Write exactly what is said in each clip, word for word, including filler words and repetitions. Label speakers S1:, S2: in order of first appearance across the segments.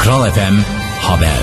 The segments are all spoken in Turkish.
S1: Kral F M Haber.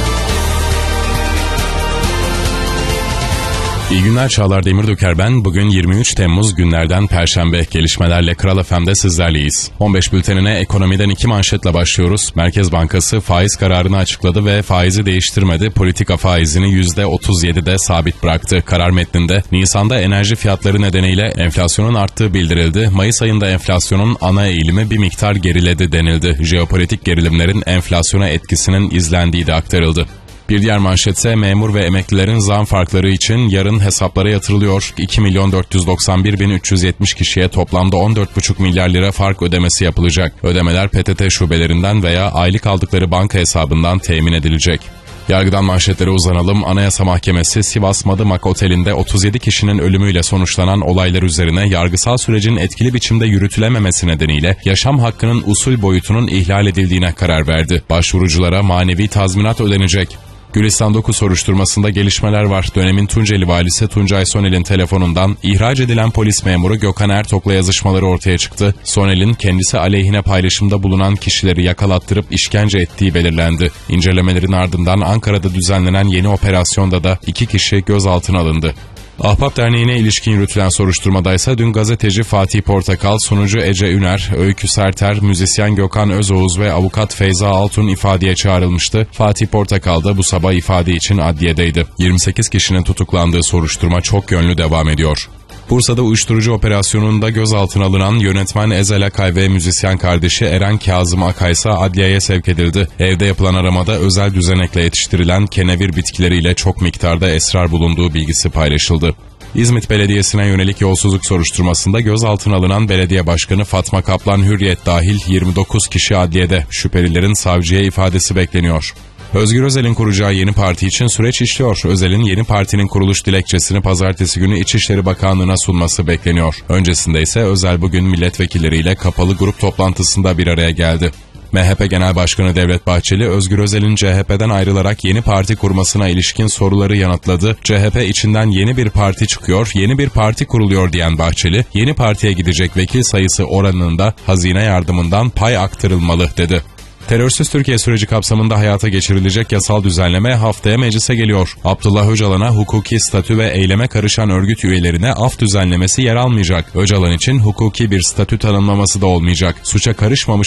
S2: İyi günler, Çağlar Demirdoker ben. Bugün yirmi üç Temmuz günlerden Perşembe. Gelişmelerle Kral F M'de sizlerleyiz. on beş bültenine ekonomiden iki manşetle başlıyoruz. Merkez Bankası faiz kararını açıkladı ve faizi değiştirmedi. Politika faizini yüzde otuz yedide sabit bıraktı. Karar metninde Nisan'da enerji fiyatları nedeniyle enflasyonun arttığı bildirildi. Mayıs ayında enflasyonun ana eğilimi bir miktar geriledi denildi. Jeopolitik gerilimlerin enflasyona etkisinin izlendiği de aktarıldı. Bir diğer manşetse memur ve emeklilerin zam farkları için yarın hesaplara yatırılıyor. iki milyon dört yüz doksan bir bin üç yüz yetmiş kişiye toplamda on dört buçuk milyar lira fark ödemesi yapılacak. Ödemeler P T T şubelerinden veya aylık aldıkları banka hesabından temin edilecek. Yargıdan manşetlere uzanalım. Anayasa Mahkemesi Sivas Madımak Oteli'nde otuz yedi kişinin ölümüyle sonuçlanan olaylar üzerine yargısal sürecin etkili biçimde yürütülememesi nedeniyle yaşam hakkının usul boyutunun ihlal edildiğine karar verdi. Başvuruculara manevi tazminat ödenecek. Gülistan dokuz soruşturmasında gelişmeler var. Dönemin Tunceli valisi Tuncay Sonel'in telefonundan ihraç edilen polis memuru Gökhan Ertok'la yazışmaları ortaya çıktı. Sonel'in kendisi aleyhine paylaşımda bulunan kişileri yakalattırıp işkence ettiği belirlendi. İncelemelerin ardından Ankara'da düzenlenen yeni operasyonda da iki kişi gözaltına alındı. Ahbap Derneği'ne ilişkin yürütülen soruşturmadaysa dün gazeteci Fatih Portakal, sunucu Ece Üner, Öykü Serter, müzisyen Gökhan Özoğuz ve avukat Feyza Altun ifadeye çağrılmıştı. Fatih Portakal da bu sabah ifade için adliyedeydi. yirmi sekiz kişinin tutuklandığı soruşturma çok yönlü devam ediyor. Bursa'da uyuşturucu operasyonunda gözaltına alınan yönetmen Ezel Akay ve müzisyen kardeşi Eren Kazım Akay ise adliyeye sevk edildi. Evde yapılan aramada özel düzenekle yetiştirilen kenevir bitkileriyle çok miktarda esrar bulunduğu bilgisi paylaşıldı. İzmit Belediyesi'ne yönelik yolsuzluk soruşturmasında gözaltına alınan belediye başkanı Fatma Kaplan Hürriyet dahil yirmi dokuz kişi adliyede. Şüphelilerin savcıya ifadesi bekleniyor. Özgür Özel'in kuracağı yeni parti için süreç işliyor. Özel'in yeni partinin kuruluş dilekçesini pazartesi günü İçişleri Bakanlığı'na sunması bekleniyor. Öncesinde ise Özel bugün milletvekilleriyle kapalı grup toplantısında bir araya geldi. M H P Genel Başkanı Devlet Bahçeli, Özgür Özel'in C H P'den ayrılarak yeni parti kurmasına ilişkin soruları yanıtladı. C H P içinden yeni bir parti çıkıyor, yeni bir parti kuruluyor diyen Bahçeli, yeni partiye gidecek vekil sayısı oranında hazine yardımından pay aktarılmalı dedi. Terörsüz Türkiye süreci kapsamında hayata geçirilecek yasal düzenleme haftaya meclise geliyor. Abdullah Öcalan'a hukuki statü ve eyleme karışan örgüt üyelerine af düzenlemesi yer almayacak. Öcalan için hukuki bir statü tanımlaması da olmayacak. Suça karışmamış